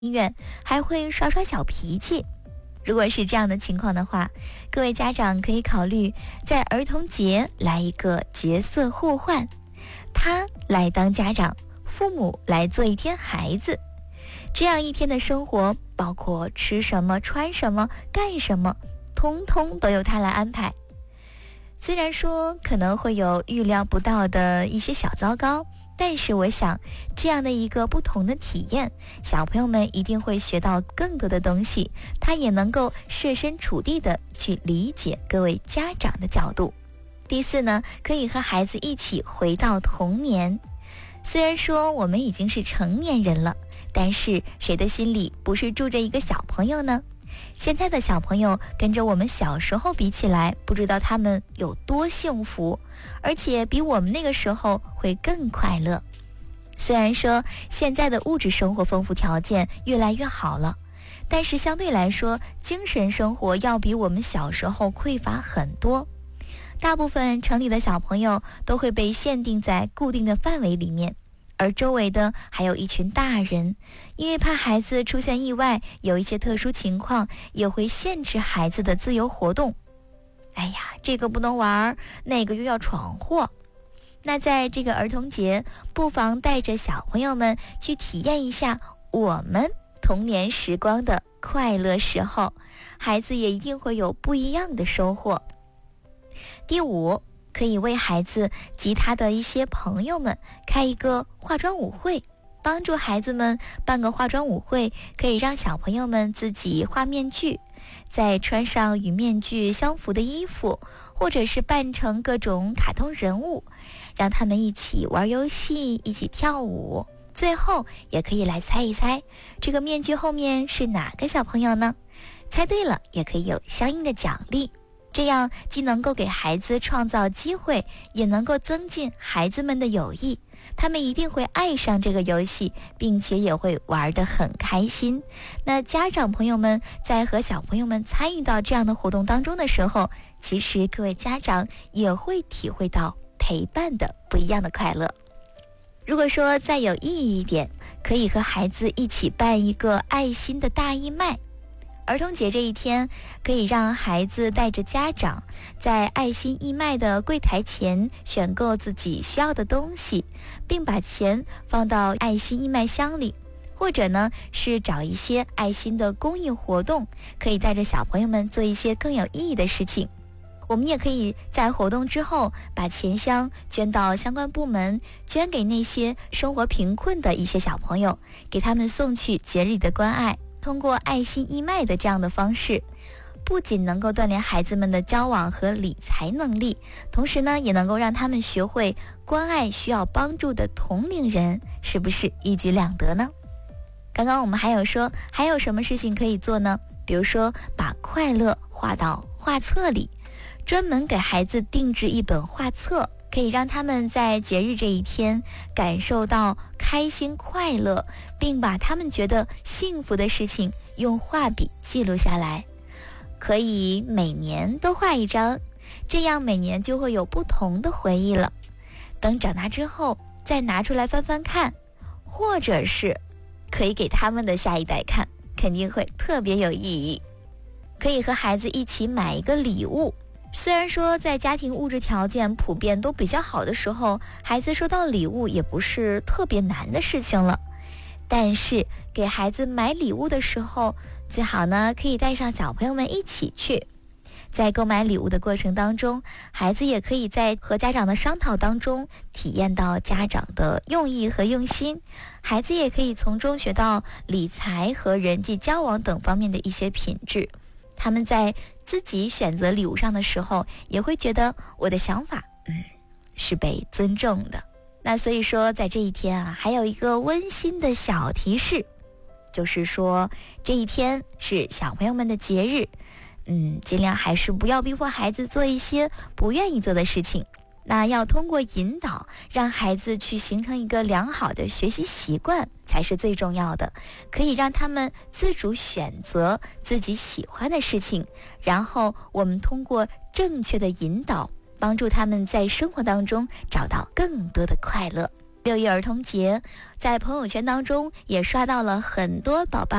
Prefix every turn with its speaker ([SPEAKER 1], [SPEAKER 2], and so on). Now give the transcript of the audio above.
[SPEAKER 1] 音乐，还会耍耍小脾气。如果是这样的情况的话，各位家长可以考虑在儿童节来一个角色互换，他来当家长，父母来做一天孩子。这样一天的生活，包括吃什么、穿什么、干什么，通通都由他来安排。虽然说可能会有预料不到的一些小糟糕，但是我想这样的一个不同的体验，小朋友们一定会学到更多的东西，他也能够设身处地的去理解各位家长的角度。第四呢，可以和孩子一起回到童年。虽然说我们已经是成年人了，但是谁的心里不是住着一个小朋友呢？现在的小朋友跟着我们小时候比起来，不知道他们有多幸福，而且比我们那个时候会更快乐。虽然说现在的物质生活丰富条件越来越好了，但是相对来说，精神生活要比我们小时候匮乏很多。大部分城里的小朋友都会被限定在固定的范围里面，而周围的还有一群大人，因为怕孩子出现意外，有一些特殊情况也会限制孩子的自由活动。哎呀，这个不能玩，那个又要闯祸。那在这个儿童节，不妨带着小朋友们去体验一下我们童年时光的快乐时候，孩子也一定会有不一样的收获。第五，可以为孩子及他的一些朋友们开一个化妆舞会，帮助孩子们办个化妆舞会，可以让小朋友们自己画面具，再穿上与面具相符的衣服，或者是扮成各种卡通人物，让他们一起玩游戏，一起跳舞。最后也可以来猜一猜，这个面具后面是哪个小朋友呢？猜对了也可以有相应的奖励。这样既能够给孩子创造机会，也能够增进孩子们的友谊，他们一定会爱上这个游戏，并且也会玩得很开心。那家长朋友们在和小朋友们参与到这样的活动当中的时候，其实各位家长也会体会到陪伴的不一样的快乐。如果说再有意义一点，可以和孩子一起办一个爱心的大义卖。儿童节这一天，可以让孩子带着家长在爱心义卖的柜台前选购自己需要的东西，并把钱放到爱心义卖箱里，或者呢是找一些爱心的公益活动，可以带着小朋友们做一些更有意义的事情。我们也可以在活动之后把钱箱捐到相关部门，捐给那些生活贫困的一些小朋友，给他们送去节日里的关爱。通过爱心义卖的这样的方式，不仅能够锻炼孩子们的交往和理财能力，同时呢也能够让他们学会关爱需要帮助的同龄人，是不是一举两得呢？刚刚我们还有说还有什么事情可以做呢？比如说把快乐画到画册里，专门给孩子定制一本画册，可以让他们在节日这一天感受到开心快乐，并把他们觉得幸福的事情用画笔记录下来。可以每年都画一张，这样每年就会有不同的回忆了。等长大之后再拿出来翻翻看，或者是可以给他们的下一代看，肯定会特别有意义。可以和孩子一起买一个礼物。虽然说在家庭物质条件普遍都比较好的时候，孩子收到礼物也不是特别难的事情了，但是给孩子买礼物的时候，最好呢可以带上小朋友们一起去。在购买礼物的过程当中，孩子也可以在和家长的商讨当中体验到家长的用意和用心，孩子也可以从中学到理财和人际交往等方面的一些品质。他们在自己选择礼物上的时候，也会觉得我的想法是被尊重的。那所以说在这一天啊，还有一个温馨的小提示，就是说这一天是小朋友们的节日，尽量还是不要逼迫孩子做一些不愿意做的事情。那要通过引导，让孩子去形成一个良好的学习习惯才是最重要的，可以让他们自主选择自己喜欢的事情，然后我们通过正确的引导，帮助他们在生活当中找到更多的快乐。 6一儿童节，在朋友圈当中也刷到了很多宝宝